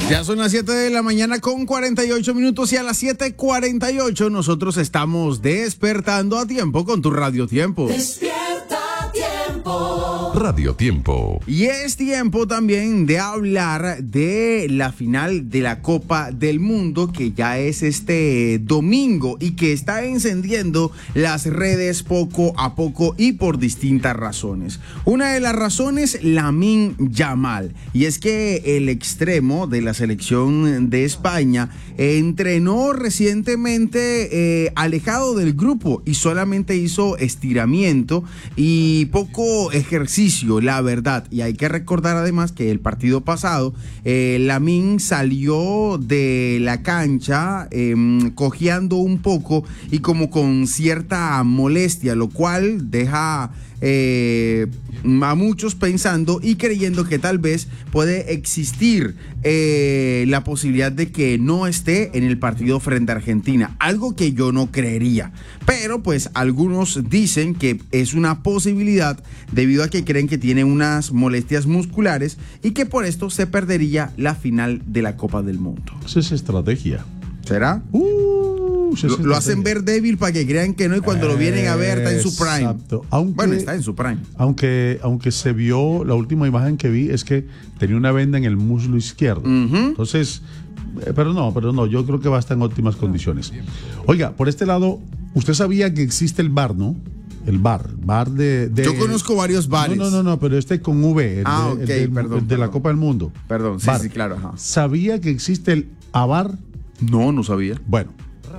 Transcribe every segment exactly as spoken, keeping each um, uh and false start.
Ya son las siete de la mañana con cuarenta y ocho minutos y a las siete cuarenta y ocho nosotros estamos despertando a tiempo con tu Radio Tiempo. Despierta Tiempo. Radio Tiempo. Y es tiempo también de hablar de la final de la Copa del Mundo, que ya es este domingo y que está encendiendo las redes poco a poco y por distintas razones. Una de las razones, Lamine Yamal, y es que el extremo de la selección de España entrenó recientemente eh, alejado del grupo y solamente hizo estiramiento y poco ejercicio, la verdad. Y hay que recordar además que el partido pasado eh, Lamine salió de la cancha eh, cojeando un poco y como con cierta molestia, lo cual deja Eh, a muchos pensando y creyendo que tal vez puede existir eh, la posibilidad de que no esté en el partido frente a Argentina, algo que yo no creería, pero pues algunos dicen que es una posibilidad debido a que creen que tiene unas molestias musculares y que por esto se perdería la final de la Copa del Mundo. Esa es estrategia. ¿Será? Uh, Lo, lo hacen ver débil para que crean que no, y cuando eh, lo vienen a ver está en su prime. Exacto. Aunque, bueno, está en su prime. Aunque, aunque se vio, la última imagen que vi es que tenía una venda en el muslo izquierdo. Uh-huh. Entonces, eh, pero no, pero no, yo creo que va a estar en óptimas condiciones. Oiga, por este lado, usted sabía que existe el V A R, ¿no? El V A R, V A R de, de... Yo conozco varios bares. No, no, no, no, pero este con V, el ah, de, ok, el de, perdón. El de perdón. la Copa del Mundo. Perdón, sí, V A R. sí, claro. Ajá. ¿Sabía que existe el A V A R? No, no sabía. Bueno,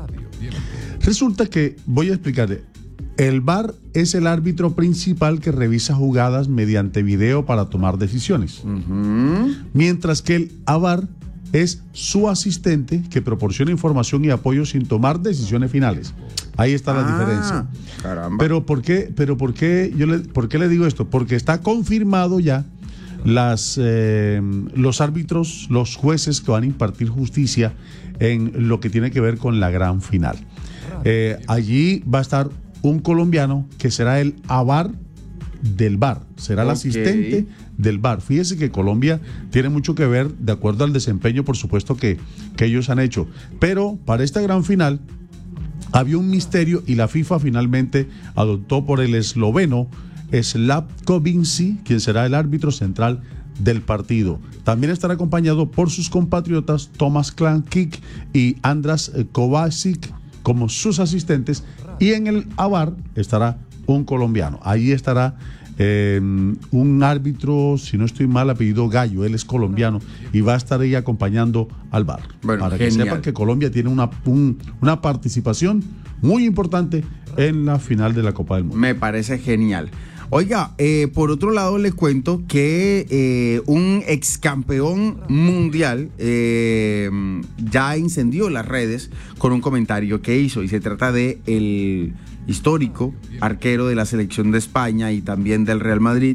resulta que, voy a explicarle, el V A R es el árbitro principal que revisa jugadas mediante video para tomar decisiones, uh-huh. mientras que el A V A R es su asistente que proporciona información y apoyo sin tomar decisiones finales. Ahí está la ah, diferencia. Caramba. Pero ¿por qué, pero por qué, yo le, por qué le digo esto? Porque está confirmado ya las, eh, los árbitros, los jueces que van a impartir justicia en lo que tiene que ver con la gran final. Eh, allí va a estar un colombiano que será el A V A R del V A R, será okay. el asistente del V A R. Fíjese que Colombia tiene mucho que ver de acuerdo al desempeño, por supuesto, que, que ellos han hecho. Pero para esta gran final había un misterio y la FIFA finalmente adoptó por el esloveno Slavko Vinci, quien será el árbitro central del partido. También estará acompañado por sus compatriotas Tomasz Klankic y Andras Kovacic como sus asistentes, y en el A V A R estará un colombiano. Ahí estará eh, un árbitro, si no estoy mal, apellido Gallo, él es colombiano y va a estar ahí acompañando al V A R. Bueno, para genial. Que sepan que Colombia tiene una, un, una participación muy importante en la final de la Copa del Mundo. Me parece genial. Oiga, eh, por otro lado le cuento que eh, un ex campeón mundial eh, ya incendió las redes con un comentario que hizo, y se trata de el histórico arquero de la selección de España y también del Real Madrid,